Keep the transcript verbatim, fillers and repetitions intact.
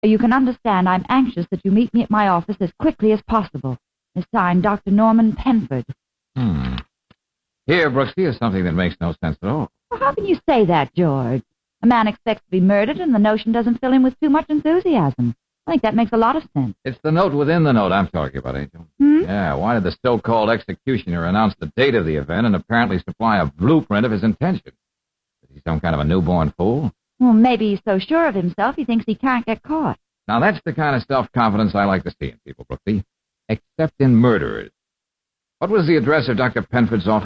You can understand I'm anxious that you meet me at my office as quickly as possible. It's signed Doctor Norman Penford. Hmm. Here, Brooks, here's something that makes no sense at all. Well, how can you say that, George? A man expects to be murdered, and the notion doesn't fill him with too much enthusiasm. I think that makes a lot of sense. It's the note within the note I'm talking about, Angel. Hmm? Yeah, why did the so-called executioner announce the date of the event and apparently supply a blueprint of his intention? Is he some kind of a newborn fool? Well, maybe he's so sure of himself he thinks he can't get caught. Now, that's the kind of self-confidence I like to see in people, Brooksy. Except in murderers. What was the address of Doctor Penford's office?